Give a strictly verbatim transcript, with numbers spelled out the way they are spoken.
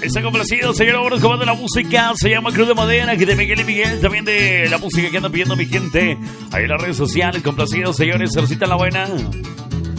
Está complacido, señor, ahora comando la música. Se llama Cruz de Madera, que de Miguel y Miguel. También de la música que anda pidiendo mi gente ahí en las redes sociales. Complacido, señores, se recita la buena.